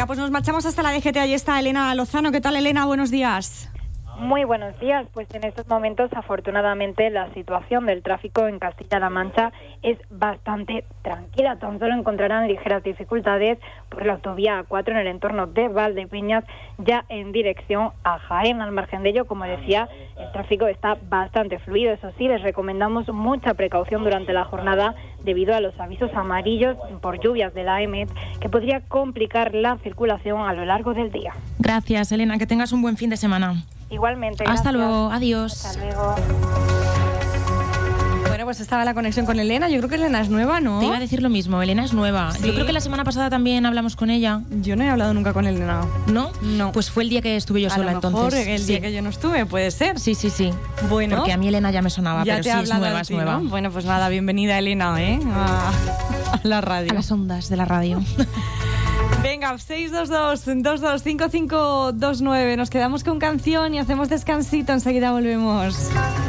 Venga, pues nos marchamos hasta la DGT. Ahí está Elena Lozano. ¿Qué tal, Elena? Buenos días. Muy buenos días. Pues en estos momentos, afortunadamente, la situación del tráfico en Castilla-La Mancha es bastante tranquila. Tan solo encontrarán ligeras dificultades por la autovía A4 en el entorno de Valdepeñas, ya en dirección a Jaén. Al margen de ello, como decía, el tráfico está bastante fluido. Eso sí, les recomendamos mucha precaución durante la jornada debido a los avisos amarillos por lluvias de la EMET, que podría complicar la circulación a lo largo del día. Gracias, Elena. Que tengas un buen fin de semana. Igualmente. Hasta gracias. luego. Adiós. Hasta luego. Bueno, pues estaba la conexión con Elena. Yo creo que Elena es nueva, ¿no? Te iba a decir lo mismo. Elena es nueva. ¿Sí? Yo creo que la semana pasada también hablamos con ella. Yo no he hablado nunca con Elena. ¿No? No. Pues fue el día que estuve yo sola, a lo mejor entonces. el día que yo no estuve, puede ser. Sí. Bueno. Porque a mí Elena ya me sonaba, Ya pero te sí, he es hablado nueva, a es ti, nueva. ¿no? Bueno, pues nada, bienvenida, Elena, a la radio. A las ondas de la radio. Venga, 622-225529. Nos quedamos con canción y hacemos descansito. Enseguida volvemos.